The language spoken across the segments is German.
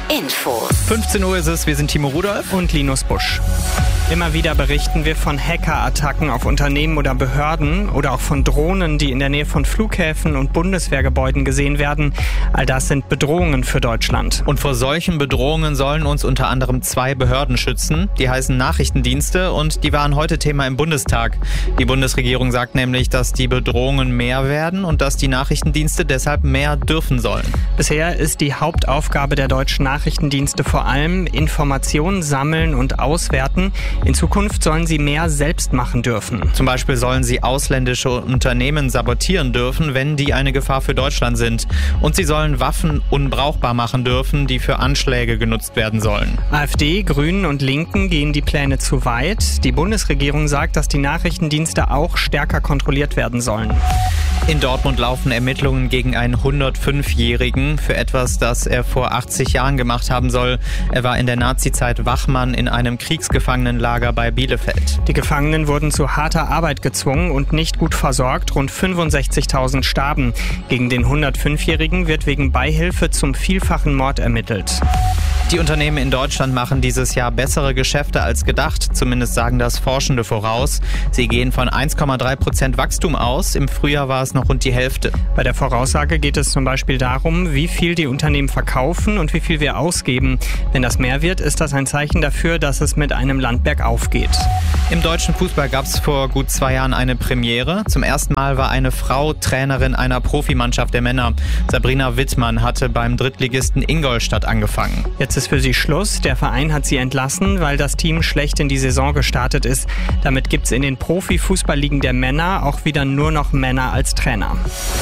Infos. 15 Uhr ist es, wir sind Timo Rudolph und Linus Busch. Immer wieder berichten wir von Hackerattacken auf Unternehmen oder Behörden oder auch von Drohnen, die in der Nähe von Flughäfen und Bundeswehrgebäuden gesehen werden. All das sind Bedrohungen für Deutschland. Und vor solchen Bedrohungen sollen uns unter anderem 2 Behörden schützen. Die heißen Nachrichtendienste und die waren heute Thema im Bundestag. Die Bundesregierung sagt nämlich, dass die Bedrohungen mehr werden und dass die Nachrichtendienste deshalb mehr dürfen sollen. Bisher ist die Hauptaufgabe der deutschen Nachrichtendienste vor allem Informationen sammeln und auswerten. In Zukunft sollen sie mehr selbst machen dürfen. Zum Beispiel sollen sie ausländische Unternehmen sabotieren dürfen, wenn die eine Gefahr für Deutschland sind. Und sie sollen Waffen unbrauchbar machen dürfen, die für Anschläge genutzt werden sollen. AfD, Grünen und Linken gehen die Pläne zu weit. Die Bundesregierung sagt, dass die Nachrichtendienste auch stärker kontrolliert werden sollen. In Dortmund laufen Ermittlungen gegen einen 105-Jährigen für etwas, das er vor 80 Jahren gemacht haben soll. Er war in der Nazizeit Wachmann in einem Kriegsgefangenenlager bei Bielefeld. Die Gefangenen wurden zu harter Arbeit gezwungen und nicht gut versorgt. Rund 65.000 starben. Gegen den 105-Jährigen wird wegen Beihilfe zum vielfachen Mord ermittelt. Die Unternehmen in Deutschland machen dieses Jahr bessere Geschäfte als gedacht. Zumindest sagen das Forschende voraus. Sie gehen von 1,3% Wachstum aus. Im Frühjahr war es noch rund die Hälfte. Bei der Voraussage geht es zum Beispiel darum, wie viel die Unternehmen verkaufen und wie viel wir ausgeben. Wenn das mehr wird, ist das ein Zeichen dafür, dass es mit einem Land bergauf geht. Im deutschen Fußball gab es vor gut 2 Jahren eine Premiere. Zum ersten Mal war eine Frau Trainerin einer Profimannschaft der Männer. Sabrina Wittmann hatte beim Drittligisten Ingolstadt angefangen. Jetzt ist für sie Schluss. Der Verein hat sie entlassen, weil das Team schlecht in die Saison gestartet ist. Damit gibt es in den Profifußballligen der Männer auch wieder nur noch Männer als Trainer.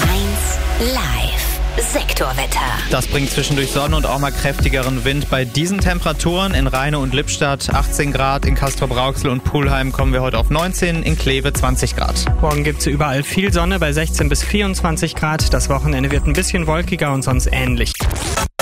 1 Live. Sektorwetter. Das bringt zwischendurch Sonne und auch mal kräftigeren Wind. Bei diesen Temperaturen in Rheine und Lippstadt 18 Grad, in Castrop-Rauxel und Pulheim kommen wir heute auf 19, in Kleve 20 Grad. Morgen gibt es überall viel Sonne bei 16 bis 24 Grad. Das Wochenende wird ein bisschen wolkiger und sonst ähnlich.